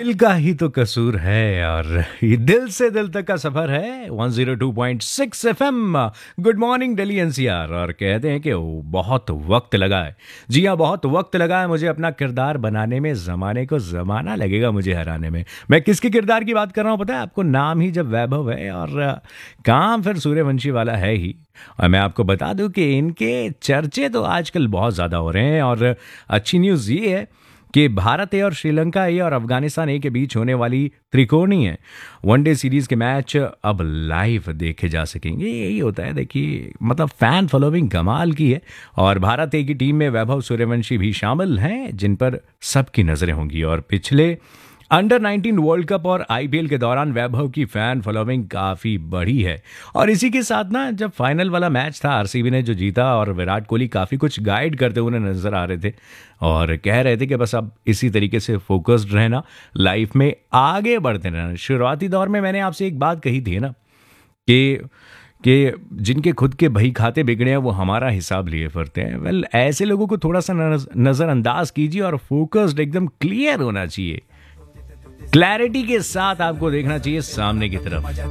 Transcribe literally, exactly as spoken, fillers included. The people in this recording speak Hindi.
दिल का ही तो कसूर है और ये दिल से दिल तक का सफर है one zero two point six FM. Good morning Delhi NCR. और कहते हैं कि वो बहुत वक्त लगा है। जी हाँ, बहुत वक्त लगा है मुझे अपना किरदार बनाने में, जमाने को जमाना लगेगा मुझे हराने में। मैं किसके किरदार की बात कर रहा हूँ पता है आपको? नाम ही जब वैभव है और काम फिर सूर्यवंशी वाला है ही। और मैं आपको बता दूं कि इनके चर्चे तो आजकल बहुत ज़्यादा हो रहे हैं। और अच्छी न्यूज़ ये है कि भारत ए और श्रीलंका ए और अफगानिस्तान ए के बीच होने वाली त्रिकोणीय वनडे सीरीज के मैच अब लाइव देखे जा सकेंगे। यही होता है, देखिए, मतलब फैन फॉलोइंग कमाल की है। और भारत ए की टीम में वैभव सूर्यवंशी भी शामिल हैं, जिन पर सबकी नजरें होंगी। और पिछले अंडर नाइनटीन वर्ल्ड कप और आईपीएल के दौरान वैभव की फैन फॉलोइंग काफी बढ़ी है। और इसी के साथ ना, जब फाइनल वाला मैच था आरसीबी ने जो जीता, और विराट कोहली काफी कुछ गाइड करते हुए नजर आ रहे थे और कह रहे थे कि बस अब इसी तरीके से फोकस्ड रहना, लाइफ में आगे बढ़ते रहना। शुरुआती दौर में मैंने आपसे एक बात कही थी ना कि कि जिनके खुद के बही खाते बिगड़े हैं वो हमारा हिसाब लिए फिरते हैं। वेल, ऐसे लोगों को थोड़ा सा नजरअंदाज कीजिए और फोकस्ड एकदम क्लियर होना चाहिए। क्लैरिटी के साथ आपको देखना चाहिए सामने की तरफ।